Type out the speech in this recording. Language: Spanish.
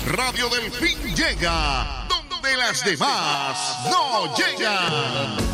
Radio Delfín llega donde las demás no llegan.